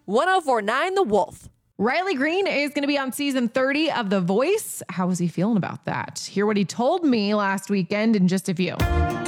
1049 The Wolf. Riley Green is going to be on season 30 of The Voice. How is he feeling about that? Hear what he told me last weekend in just a few.